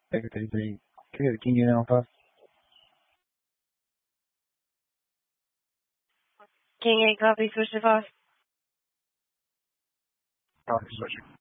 Can you now, Puff? King 8 copy, switch to 5. Copy, switching.